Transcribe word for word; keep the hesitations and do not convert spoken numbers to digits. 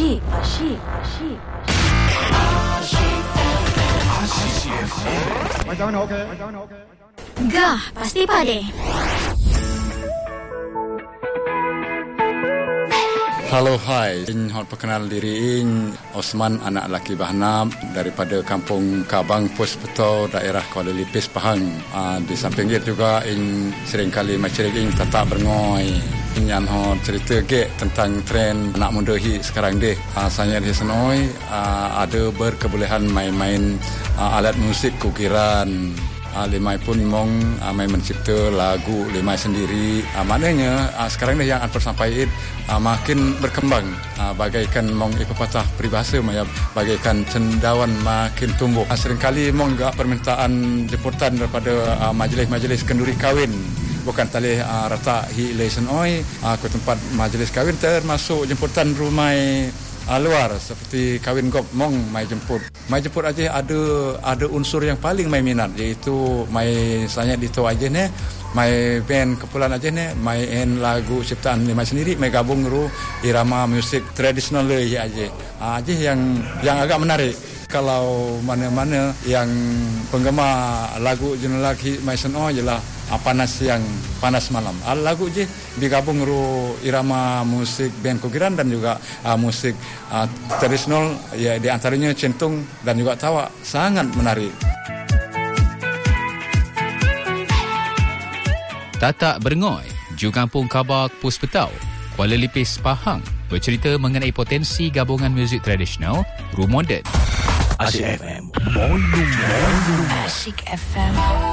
Asyik, asyik, asyik. Asyik F M. Macam mana okey? Macam mana okey? Gah, pasti pade. Halo, hai. Ing hot perkenal diri ing Osman, anak laki Bahnam daripada Kampung Kabang, Pos Beto, daerah Kuala Lipis, Pahang. Uh, di samping itu juga ing seringkali masyarakat ing tetap berngoi. Ing yang hot cerita ke tentang tren anak muda hi sekarang deh. Uh, saya di senoi uh, ada berkebolehan main-main uh, alat musik kukiran. Uh, limai pun mong uh, main mencipta lagu limai sendiri. Uh, maknanya uh, sekarang ni yang Anpar sampaikan uh, makin berkembang. Uh, bagaikan mong ipapatah peribahasa maya bagaikan cendawan makin tumbuh. Uh, seringkali mong juga permintaan jemputan daripada uh, majlis-majlis kenduri kahwin. Bukan talih uh, rata hi lesen oi uh, ke tempat majlis kahwin termasuk jemputan rumai Uh, luar seperti kahwin gop mong mai jemput. Mai jemput aja ada ada unsur yang paling mai minat, iaitu mai sanya dito aja ne, mai band kepulan aja ne, main lagu ciptaan limai sendiri, mai gabung ru irama musik tradisional le aja. Uh, aja yang yang agak menarik. Kalau mana-mana yang penggemar lagu jenis lagi mai seno jelah panas siang panas malam. Uh, lagu je digabung ru irama musik band kukiran dan juga uh, musik uh, tradisional, ya di antaranya centung dan juga tawa, sangat menarik. Tatak Berngoi, Ju Kampung Kabak, Pos Betau, Kuala Lipis, Pahang, bercerita mengenai potensi gabungan muzik tradisional, ru moden. Asyik F M. Volume. Asyik F M.